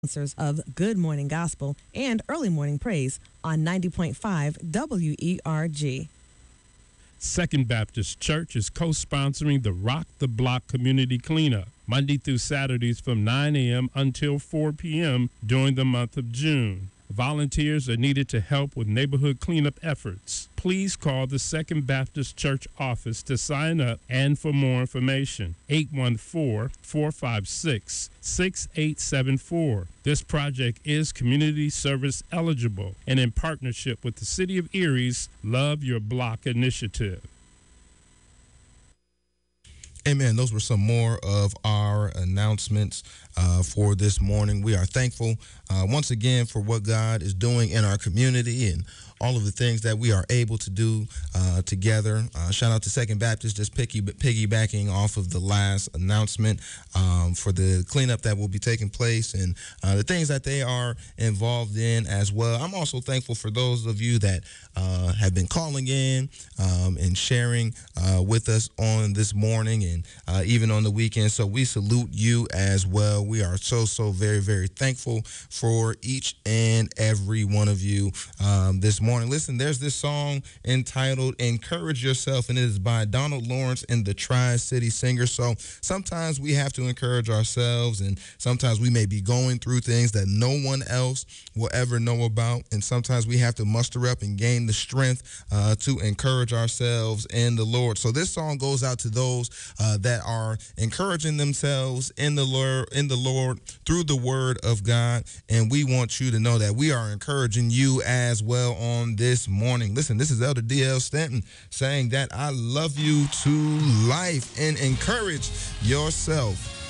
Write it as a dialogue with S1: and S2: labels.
S1: sponsors of Good Morning Gospel and Early Morning Praise on 90.5 WERG.
S2: Second Baptist Church is co-sponsoring the Rock the Block Community Cleanup, Monday through Saturdays from 9 a.m. until 4 p.m. during the month of June. Volunteers are needed to help with neighborhood cleanup efforts. Please call the Second Baptist Church office to sign up and for more information. 814-456-6874. This project is community service eligible and in partnership with the City of Erie's Love Your Block initiative.
S3: Amen. Those were some more of our announcements for this morning. We are thankful once again for what God is doing in our community and all of the things that we are able to do together. Shout out to Second Baptist, just piggybacking off of the last announcement for the cleanup that will be taking place and the things that they are involved in as well. I'm also thankful for those of you that have been calling in and sharing with us on this morning and even on the weekend. So we salute you as well. We are so very, very thankful for each and every one of you this morning. Listen, there's this song entitled Encourage Yourself, and it is by Donald Lawrence and the Tri-City Singers. So sometimes we have to encourage ourselves, and sometimes we may be going through things that no one else will ever know about, and sometimes we have to muster up and gain the strength to encourage ourselves in the Lord. So this song goes out to those that are encouraging themselves in the Lord through the Word of God, and we want you to know that we are encouraging you as well on this morning. Listen, this is Elder D.L. Stanton saying that I love you to life, and encourage yourself.